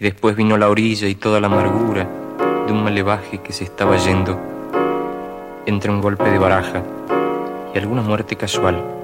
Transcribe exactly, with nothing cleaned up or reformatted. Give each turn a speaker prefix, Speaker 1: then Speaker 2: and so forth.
Speaker 1: y después vino la orilla y toda la amargura de un malevaje que se estaba yendo entre un golpe de baraja y alguna muerte casual.